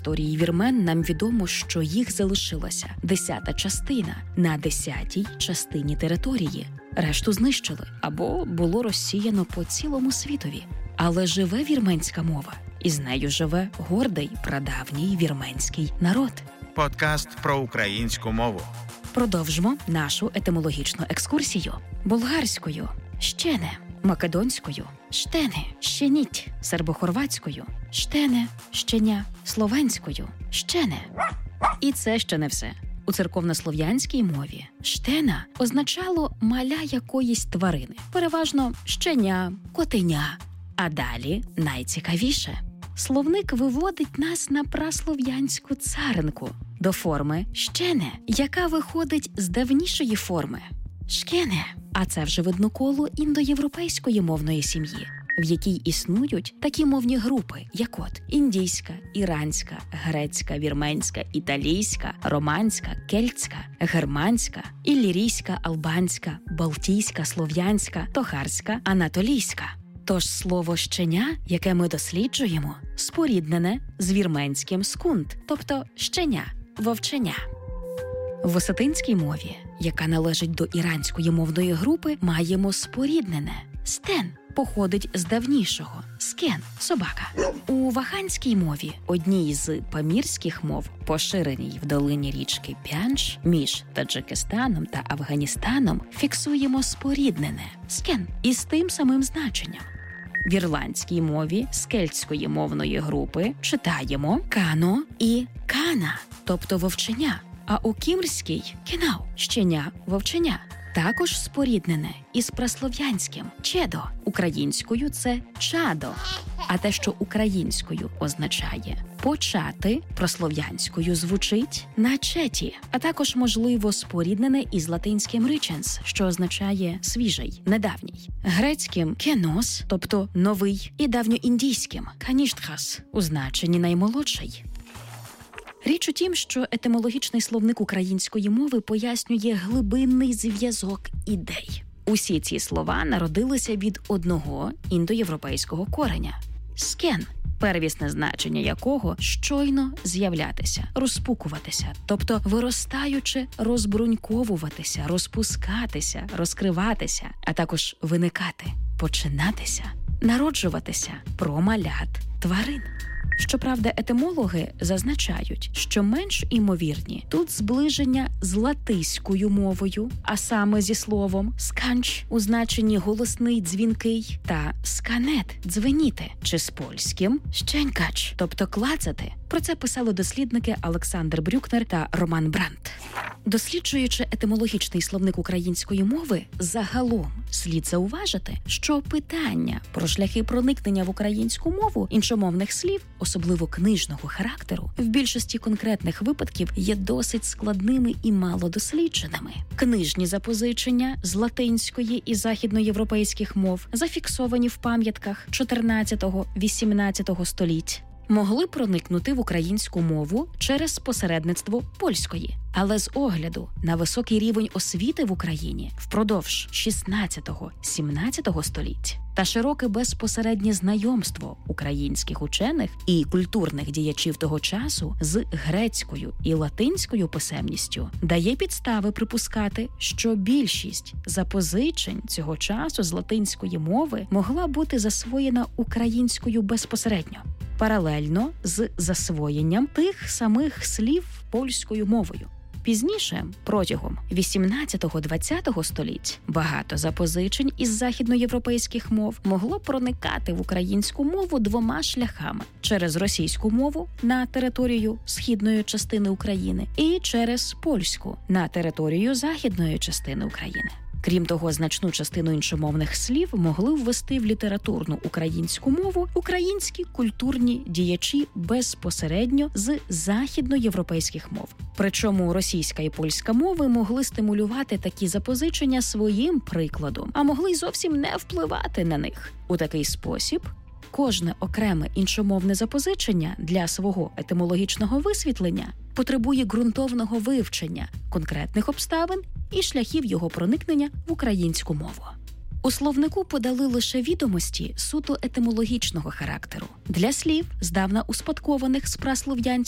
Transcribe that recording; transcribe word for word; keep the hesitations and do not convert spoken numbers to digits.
історії вірмен нам відомо, що їх залишилася десята частина на десятій частині території. Решту знищили або було розсіяно по цілому світові. Але живе вірменська мова, і з нею живе гордий прадавній вірменський народ. Подкаст про українську мову. Продовжимо нашу етимологічну екскурсію. Болгарською – щене, македонською – штене, щеніть, сербохорватською – штене, щеня, словенською – щене. І це ще не все. У церковнослов'янській мові «штена» означало маля якоїсь тварини, переважно щеня, котеня. А далі найцікавіше. Словник виводить нас на праслов'янську царинку до форми «щене», яка виходить з давнішої форми «шкене». А це вже видно коло індоєвропейської мовної сім'ї, в якій існують такі мовні групи, як от індійська, іранська, грецька, вірменська, італійська, романська, кельтська, германська, іллірійська, албанська, балтійська, слов'янська, тохарська, анатолійська. Тож слово «щеня», яке ми досліджуємо, споріднене з вірменським «скунт», тобто «щеня», «вовченя». В осетинській мові, яка належить до іранської мовної групи, маємо споріднене «стен», походить з давнішого «скен» – собака. У ваханській мові, одній з памірських мов, поширеній в долині річки Пянш, між Таджикистаном та Афганістаном, фіксуємо споріднене «скен» із тим самим значенням. В ірландській мові з кельтської мовної групи читаємо «кано» і «кана», тобто «вовченя», а у кімрській «кенау» – «щеня», «вовченя». Також споріднене із праслов'янським «чедо». Українською це «чадо». А те, що українською означає «почати», прослов'янською звучить «начеті». А також, можливо, споріднене із латинським «риченс», що означає «свіжий», «недавній». Грецьким «кенос», тобто «новий», і давньоіндійським «каніштхас» у значенні «наймолодший». Річ у тім, що етимологічний словник української мови пояснює глибинний зв'язок ідей. Усі ці слова народилися від одного індоєвропейського кореня – «скен», первісне значення якого щойно з'являтися, розпукуватися, тобто виростаючи, розбруньковуватися, розпускатися, розкриватися, а також виникати, починатися, народжуватися про малят тварин. Щоправда, етимологи зазначають, що менш імовірні тут зближення з латиською мовою, а саме зі словом «сканч» у значенні голосний, дзвінкий, та «сканет» – дзвеніти, чи з польським «щенькач», тобто клацати. Про це писали дослідники Олександр Брюкнер та Роман Брандт. Досліджуючи етимологічний словник української мови, загалом слід зауважити, що питання про шляхи проникнення в українську мову іншомовних слів, особливо книжного характеру, в більшості конкретних випадків є досить складними і малодослідженими. Книжні запозичення з латинської і західноєвропейських мов, зафіксовані в пам'ятках чотирнадцятого-вісімнадцятого століть, могли проникнути в українську мову через посередництво польської. Але з огляду на високий рівень освіти в Україні впродовж шістнадцятого-сімнадцятого століть та широке безпосереднє знайомство українських учених і культурних діячів того часу з грецькою і латинською писемністю дає підстави припускати, що більшість запозичень цього часу з латинської мови могла бути засвоєна українською безпосередньо, паралельно з засвоєнням тих самих слів польською мовою. Пізніше, протягом вісімнадцятого-двадцятого століть, багато запозичень із західноєвропейських мов могло проникати в українську мову двома шляхами – через російську мову на територію східної частини України і через польську на територію західної частини України. Крім того, значну частину іншомовних слів могли ввести в літературну українську мову українські культурні діячі безпосередньо з західноєвропейських мов. Причому російська і польська мови могли стимулювати такі запозичення своїм прикладом, а могли й зовсім не впливати на них. У такий спосіб кожне окреме іншомовне запозичення для свого етимологічного висвітлення потребує ґрунтовного вивчення конкретних обставин і шляхів його проникнення в українську мову. У словнику подали лише відомості суто етимологічного характеру для слів, здавна успадкованих з праслов'янського